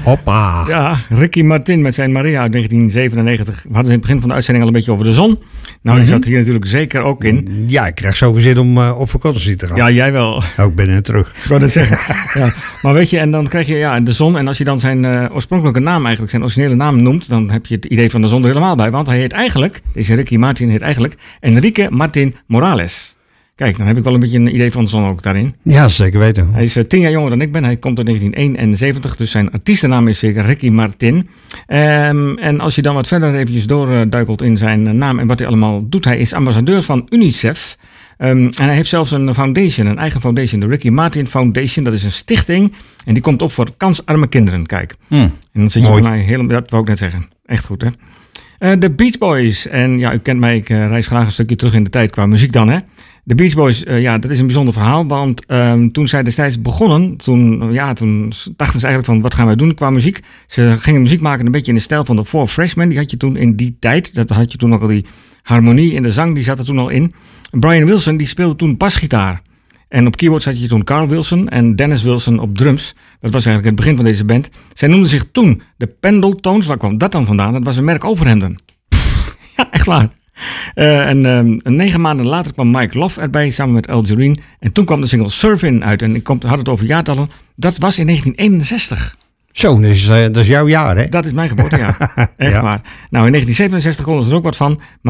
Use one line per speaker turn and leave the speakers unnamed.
Hoppa.
Ja, Ricky Martin met zijn Maria uit 1997. We hadden ze in het begin van de uitzending al een beetje over de zon. Nou, die zat hier natuurlijk zeker ook in.
Ja, ik krijg zoveel zin om op vakantie te gaan.
Ja, jij wel.
Oh, ik ben net terug.
Ik wou het zeggen. Ja. Maar weet je, en dan krijg je de zon. En als je dan zijn oorspronkelijke naam eigenlijk, zijn originele naam noemt, dan heb je het idee van de zon er helemaal bij. Want hij heet eigenlijk, deze Ricky Martin heet eigenlijk Enrique Martin Morales. Kijk, dan heb ik wel een beetje een idee van de zon ook daarin.
Ja, zeker weten.
Hij is 10 jaar jonger dan ik ben. Hij komt uit 1971, dus zijn artiestennaam is zeker Ricky Martin. En als je dan wat verder eventjes doorduikelt in zijn naam en wat hij allemaal doet. Hij is ambassadeur van UNICEF. En hij heeft zelfs een foundation, een eigen foundation. De Ricky Martin Foundation, dat is een stichting. En die komt op voor kansarme kinderen, kijk. En dan zit je
Mooi.
bij mij dat wou ik net zeggen. Echt goed, hè? De Beach Boys. En ja, u kent mij, ik reis graag een stukje terug in de tijd qua muziek dan, hè. De Beach Boys, dat is een bijzonder verhaal, want toen zij destijds begonnen, toen dachten ze eigenlijk van, wat gaan wij doen qua muziek? Ze gingen muziek maken een beetje in de stijl van de Four Freshmen, die had je toen in die tijd, dat had je toen ook al die harmonie in de zang, die zat er toen al in. Brian Wilson, die speelde toen basgitaar. En op keyboards had je toen Carl Wilson en Dennis Wilson op drums. Dat was eigenlijk het begin van deze band. Zij noemden zich toen de Pendletones. Waar kwam dat dan vandaan? Dat was een merk overhemden. Ja, echt waar. En 9 maanden later kwam Mike Love erbij samen met Al Jarreau. En toen kwam de single Surfin' uit. En ik had het over jaartallen. Dat was in 1961.
Zo, dat is jouw jaar, hè?
Dat is mijn geboortejaar. Echt
Ja.
waar. Nou, in 1967 konden ze er ook wat van. Maar